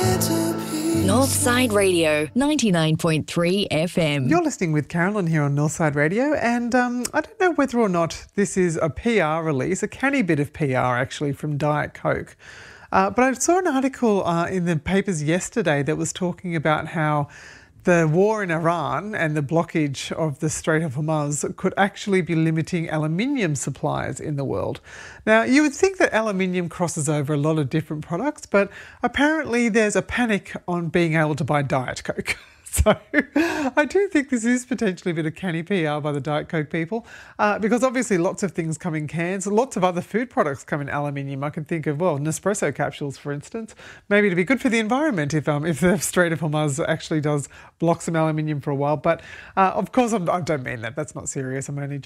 Northside Radio, 99.3 FM. You're listening with Carolyn here on Northside Radio, and I don't know whether or not this is a PR release, a canny bit of PR actually from Diet Coke. But I saw an article in the papers yesterday that was talking about how the war in Iran and the blockage of the Strait of Hormuz could actually be limiting aluminium supplies in the world. Now, you would think that aluminium crosses over a lot of different products, but apparently there's a panic on being able to buy Diet Coke. So I do think this is potentially a bit of canny PR by the Diet Coke people, because obviously lots of things come in cans, lots of other food products come in aluminium. I can think of, well, Nespresso capsules, for instance. Maybe it'd be good for the environment if the Strait of Hormuz actually does block some aluminium for a while. But of course, I don't mean that. That's not serious. I'm only